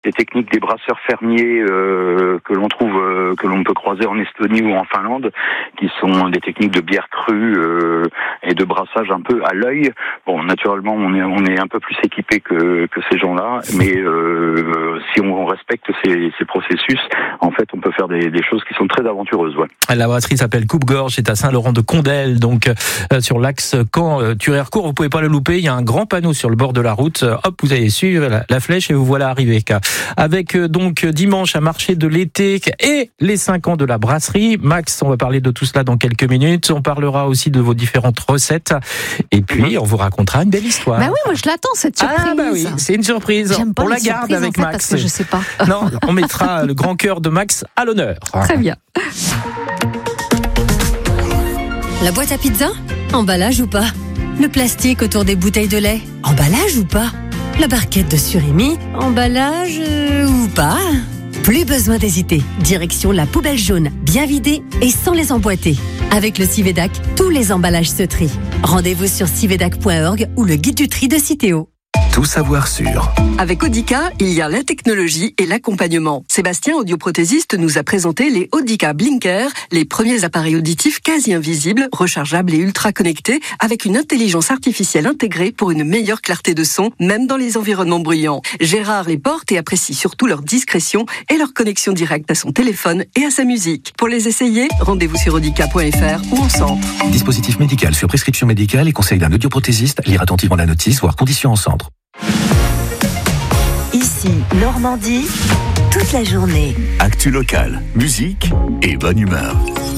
des techniques des brasseurs fermiers que l'on peut croiser en Estonie ou en Finlande, qui sont des techniques de bière crue et de brassage un peu à l'œil. Bon, naturellement, on est un peu plus équipé que ces gens-là, mais si on respecte ces processus, en fait, on peut faire des choses qui sont très aventureuses. Ouais. La brasserie s'appelle Coupe-Gorge, c'est à Saint-Laurent-de-Condel, donc sur l'axe Caen-Thury-Harcourt. Vous pouvez pas le louper. Il y a un grand panneau sur le bord de la route. Hop, vous allez suivre la flèche et vous voilà arrivé. Avec donc dimanche un marché de l'été et les 5 ans de la brasserie. Max, on va parler de tout cela dans quelques minutes. On parlera aussi de vos différentes recettes et puis on vous racontera une belle histoire. Bah oui, moi je l'attends cette surprise. Ah bah oui, c'est une surprise. J'aime pas on les la garde avec en fait, Max. parce que je sais pas. Non, on mettra le grand cœur de Max à l'honneur. Très bien. La boîte à pizza ? Emballage ou pas ? Le plastique autour des bouteilles de lait ? Emballage ou pas ? La barquette de surimi ? Emballage ou pas ? Plus besoin d'hésiter. Direction la poubelle jaune, bien vidée et sans les emboîter. Avec le Civedac, tous les emballages se trient. Rendez-vous sur civedac.org ou le guide du tri de Citeo. Tout savoir sur. Avec Audica, il y a la technologie et l'accompagnement. Sébastien, audioprothésiste, nous a présenté les Audica Blinker, les premiers appareils auditifs quasi invisibles, rechargeables et ultra connectés, avec une intelligence artificielle intégrée pour une meilleure clarté de son, même dans les environnements bruyants. Gérard les porte et apprécie surtout leur discrétion et leur connexion directe à son téléphone et à sa musique. Pour les essayer, rendez-vous sur audica.fr ou en centre. Dispositif médical sur prescription médicale et conseil d'un audioprothésiste. Lire attentivement la notice, voire conditions en centre. Ici, Normandie, toute la journée. Actu locale, musique et bonne humeur.